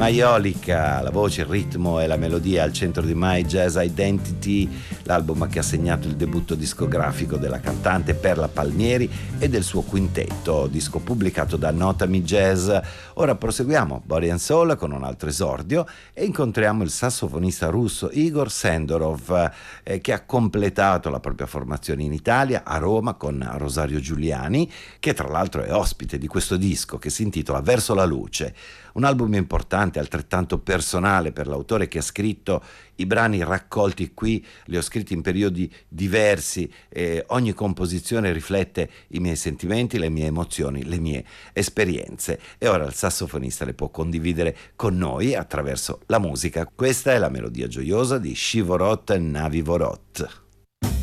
Majolica, la voce, il ritmo e la melodia al centro di My Jazz Identity, l'album che ha segnato il debutto discografico della cantante Perla Palmieri e del suo quintetto, disco pubblicato da Notami Jazz. Ora proseguiamo Body and Soul con un altro esordio e incontriamo il sassofonista russo Igor Sendorov, che ha completato la propria formazione in Italia, a Roma, con Rosario Giuliani, che tra l'altro è ospite di questo disco che si intitola Verso la luce. Un album importante, altrettanto personale per l'autore, che ha scritto i brani raccolti qui, li ho scritti in periodi diversi e ogni composizione riflette i miei sentimenti, le mie emozioni, le mie esperienze, e ora il sassofonista le può condividere con noi attraverso la musica. Questa è la melodia gioiosa di Shivorot Navivorot.